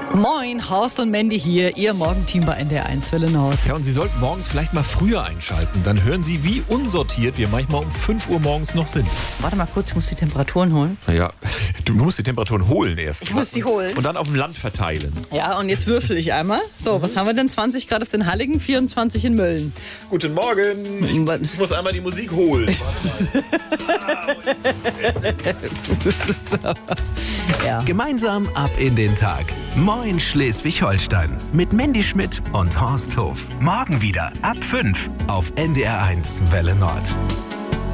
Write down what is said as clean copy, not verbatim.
Moin, Horst und Mandy hier, Ihr Morgenteam bei NDR1 Welle Nord. Ja, und Sie sollten morgens vielleicht mal früher einschalten. Dann hören Sie, wie unsortiert wir manchmal um 5 Uhr morgens noch sind. Warte mal kurz, ich muss die Temperaturen holen. Naja, du musst die Temperaturen holen erst. Ich muss sie holen. Und dann auf dem Land verteilen. Ja, und jetzt würfel ich einmal. So, was haben wir denn? 20 Grad auf den Halligen, 24 in Mölln. Guten Morgen. Ich muss einmal die Musik holen. Ja. Gemeinsam ab in den Tag. Moin Schleswig-Holstein. Mit Mandy Schmidt und Horst Hof. Morgen wieder ab 5 auf NDR1 Welle Nord.